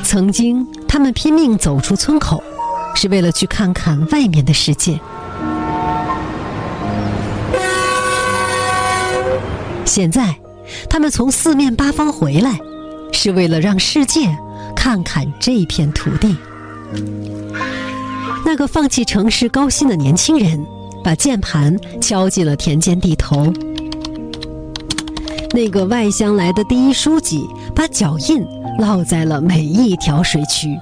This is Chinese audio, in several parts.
曾经，他们拼命走出村口，是为了去看看外面的世界。现在，他们从四面八方回来，是为了让世界看看这片土地。那个放弃城市高薪的年轻人，把键盘敲进了田间地头。那个外乡来的第一书记，把脚印烙在了每一条水渠。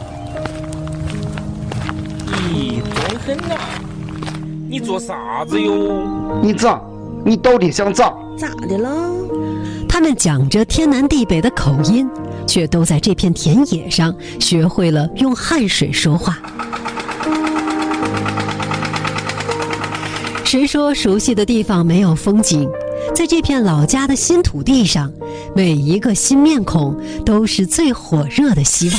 你装狠呐！你做啥子哟？ 你咋？你到底想咋？ 咋的了？ 他们讲着天南地北的口音，却都在这片田野上学会了用汗水说话。谁说熟悉的地方没有风景？在这片老家的新土地上，每一个新面孔都是最火热的希望。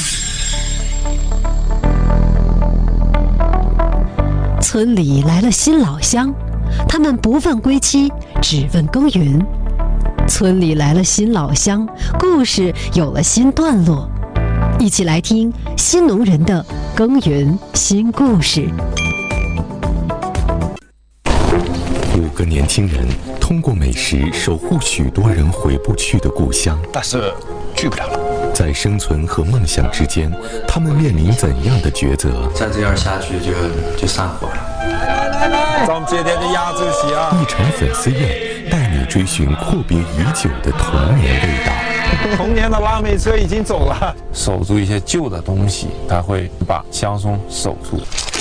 村里来了新老乡，他们不问归期，只问耕耘。村里来了新老乡，故事有了新段落。一起来听新农人的耕耘新故事。 5个年轻人通过美食守护许多人回不去的故乡， 但是去不了了。 在生存和梦想之间，他们面临怎样的抉择？ 再这样下去就散伙了。 来，咱们今天的压轴戏啊！ 一场粉丝宴，带你追寻阔别已久的童年味道。 童年的拉煤车已经走了， 守住一些旧的东西，它会把乡村守住。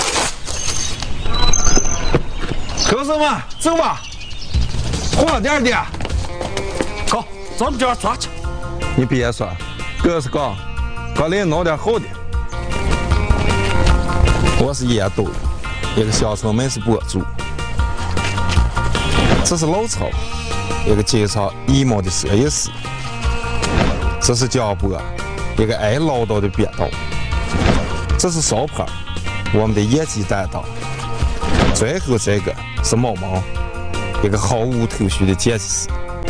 哥们们，走吧，快点的。 好，咱们就要抓去。 你别说，哥是哥，哥来弄点好的。我是严冬，一个乡村美食博主。这是老曹，一个介绍衣帽的摄影师。这是江波，一个爱唠叨的编导。这是烧盘，我们的演技担当。最后这个是毛毛，一个毫无头绪的剪辑师。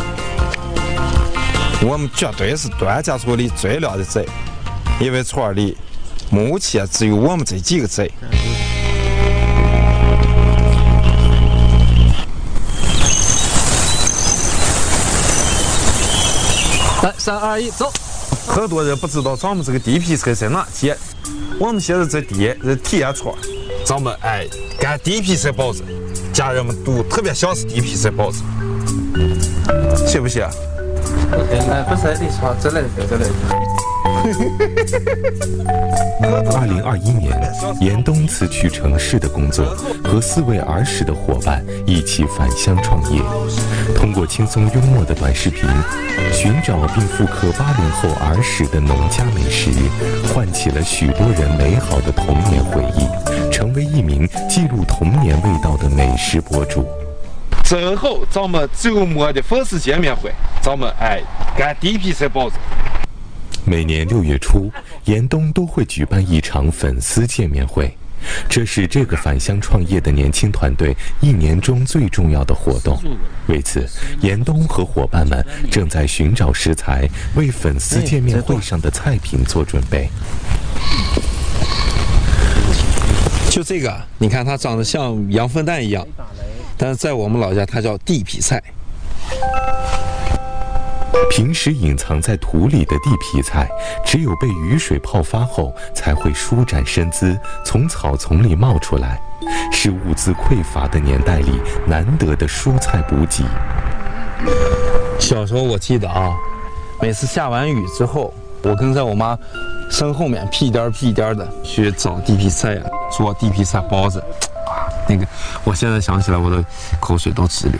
我们绝对是端家村里最靓的贼，因为村里目前只有我们这几个贼。 来，3、2、1，走！ 很多人不知道咱们这个地皮车在哪建，我们现在这地是体验村，咱们干地皮车包子，家人们都特别想吃地皮车包子，行不行？ 不是你说这类的。 2021年，严冬辞去城市的工作，和4位儿时的伙伴一起返乡创业。通过轻松幽默的短视频，寻找并复刻80后儿时的农家美食，唤起了许多人美好的童年回忆，成为一名记录童年味道的美食博主。 最后，咱们周末的粉丝见面会，咱们干地皮车包子。 每年6月初，严冬都会举办一场粉丝见面会，这是这个返乡创业的年轻团队1年中最重要的活动。为此，严冬和伙伴们正在寻找食材，为粉丝见面会上的菜品做准备。 就这个，你看它长得像羊粪蛋一样，但是在我们老家它叫地皮菜。 平时隐藏在土里的地皮菜，只有被雨水泡发后，才会舒展身姿，从草丛里冒出来，是物资匮乏的年代里难得的蔬菜补给。 小时候我记得啊，每次下完雨之后，我跟在我妈身后面屁颠的去找地皮菜呀，做地皮菜包子，那个我现在想起来我的口水都直流。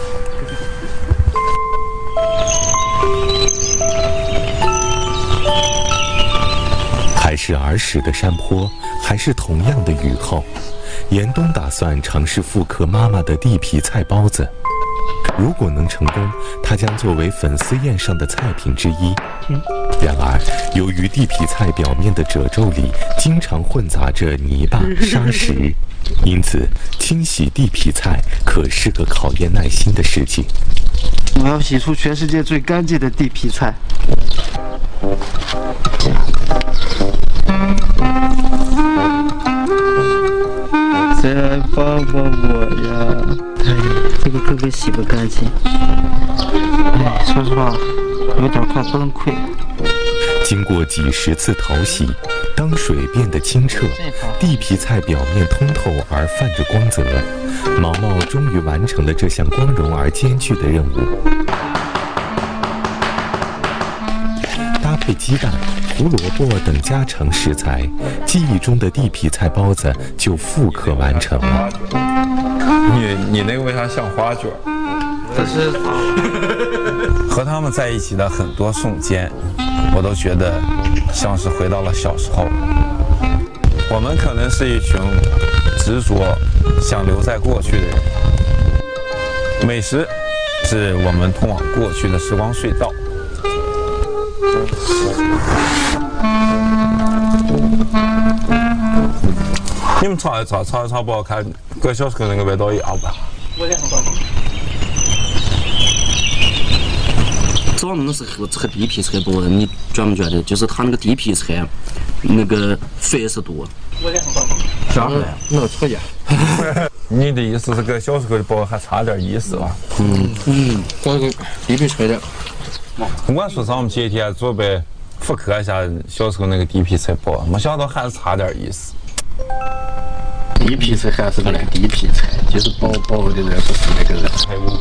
还是儿时的山坡，还是同样的雨后，严冬打算尝试复刻妈妈的地皮菜包子。如果能成功，它将作为粉丝宴上的菜品之一。然而，由于地皮菜表面的褶皱里经常混杂着泥巴、沙石，因此清洗地皮菜可是个考验耐心的事情。 我要洗出全世界最干净的地皮菜。 谁来帮帮我呀？哎，这个根本洗不干净。哎，说实话，有点快崩溃了。 经过几十次淘洗，当水变得清澈，地皮菜表面通透而泛着光泽，毛毛终于完成了这项光荣而艰巨的任务。搭配鸡蛋、胡萝卜等家常食材，记忆中的地皮菜包子就复刻完成了。 你那个为啥像花卷？ 这是和他们在一起的很多瞬间，我都觉得像是回到了小时候。我们可能是一群执着想留在过去的人，美食是我们通往过去的时光隧道。你们炒一炒，炒一炒不好看，跟小时候那个味道一样吧？ 早弄是和地皮菜包，你觉不觉得？就是它那个地皮菜，那个粉是多。 啥的？那错呀。 你的意思是跟小时候的包还差点意思吧？ 这个地皮菜的。 我说咱们今天准备复刻一下小时候那个地皮菜包，没想到还是差点意思。 地皮菜还是那个地皮菜，就是薄薄的那不是那个菜物。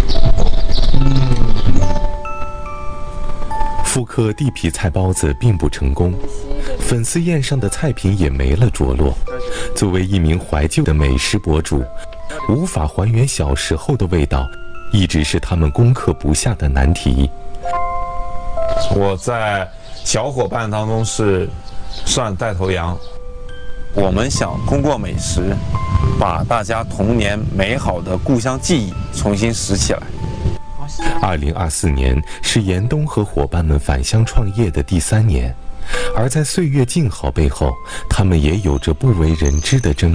复刻地皮菜包子并不成功，粉丝宴上的菜品也没了着落。作为一名怀旧的美食博主，无法还原小时候的味道，一直是他们攻克不下的难题。 我在小伙伴当中是算带头羊。我们想通过美食，把大家童年美好的故乡记忆重新拾起来。 2024年是严冬和伙伴们返乡创业的第3年，而在岁月静好背后，他们也有着不为人知的征